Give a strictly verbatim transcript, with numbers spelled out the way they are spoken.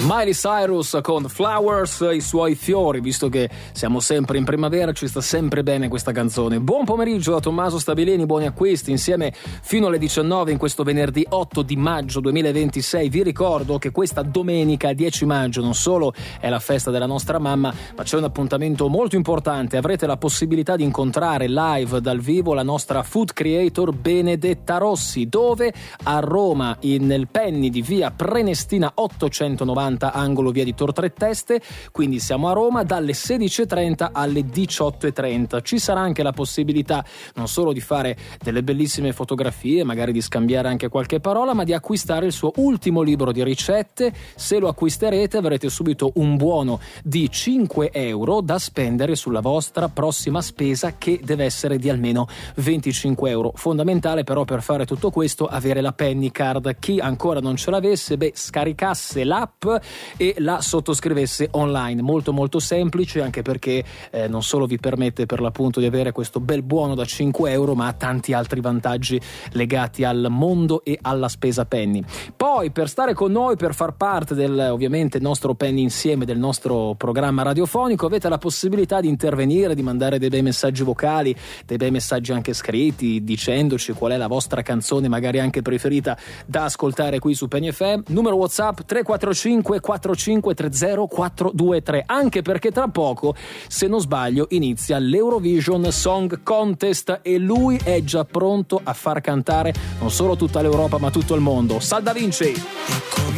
Miley Cyrus con Flowers, i suoi fiori, visto che siamo sempre in primavera, ci sta sempre bene questa canzone. Buon pomeriggio da Tommaso Stabilini, buoni acquisti insieme fino alle diciannove in questo venerdì otto di maggio duemilaventisei. Vi ricordo che questa domenica dieci maggio non solo è la festa della nostra mamma, ma c'è un appuntamento molto importante. Avrete la possibilità di incontrare live dal vivo la nostra food creator Benedetta Rossi. Dove? A Roma, in, nel Penny di via Prenestina ottocentonovanta, angolo via di Tor Tre Teste. Quindi siamo a Roma dalle sedici e trenta alle diciotto e trenta. Ci sarà anche la possibilità non solo di fare delle bellissime fotografie, magari di scambiare anche qualche parola, ma di acquistare il suo ultimo libro di ricette. Se lo acquisterete avrete subito un buono di cinque euro da spendere sulla vostra prossima spesa, che deve essere di almeno venticinque euro. Fondamentale però per fare tutto questo avere la Penny Card. Chi ancora non ce l'avesse, beh, scaricasse l'app e la sottoscrivesse online. Molto molto semplice, anche perché eh, non solo vi permette per l'appunto di avere questo bel buono da cinque euro, ma ha tanti altri vantaggi legati al mondo e alla spesa Penny. Poi, per stare con noi, per far parte del ovviamente nostro Penny Insieme, del nostro programma radiofonico, avete la possibilità di intervenire, di mandare dei bei messaggi vocali, dei bei messaggi anche scritti, dicendoci qual è la vostra canzone magari anche preferita da ascoltare qui su Penny F M. Numero WhatsApp tre quattro cinque quattro cinque tre zero quattro due tre, anche perché tra poco, se non sbaglio, inizia l'Eurovision Song Contest e lui è già pronto a far cantare non solo tutta l'Europa ma tutto il mondo. Salda Vinci!